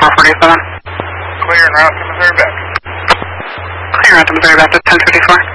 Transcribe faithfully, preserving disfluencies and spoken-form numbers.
four forty-seven. Clear and route to Missouri Baptist. Clear route to Missouri Baptist, ten fifty-four.